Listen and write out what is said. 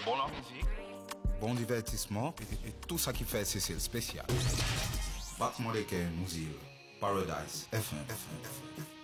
Bon la musique, bon divertissement et tout ça qui fait c'est le spécial. Battement les nous Paradise FM.